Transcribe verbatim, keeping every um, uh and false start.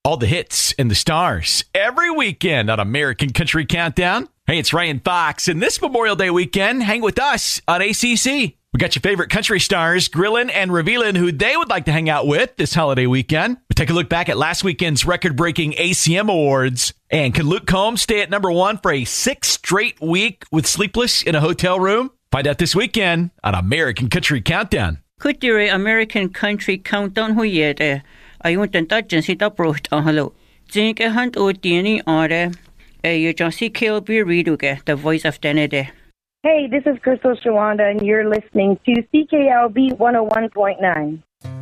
All the hits and the stars every weekend on American Country Countdown. Hey, it's Ryan Fox, and this Memorial Day weekend, hang with us on A C C. We got your favorite country stars grilling and revealing who they would like to hang out with this holiday weekend. We take a look back at last weekend's record-breaking A C M Awards. And can Luke Combs stay at number one for a sixth straight week with Sleepless in a Hotel Room? Find out this weekend on American Country Countdown. Kutire American Country Countdown huyede. Ayun tenta jinsi ta proht ahalo. Jinke hunt o tieni are. E you jansi K L B Reduge, the voice of Denede. Hey, this is Crystal Shawanda, and you're listening to C K L B one oh one point nine.